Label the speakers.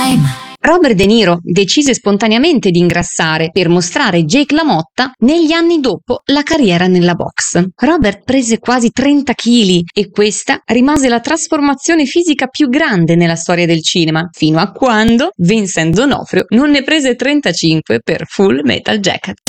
Speaker 1: Robert De Niro decise spontaneamente di ingrassare per mostrare Jake LaMotta negli anni dopo la carriera nella box. Robert prese quasi 30 kg e questa rimase la trasformazione fisica più grande nella storia del cinema, fino a quando Vincent D'Onofrio non ne prese 35 per Full Metal Jacket.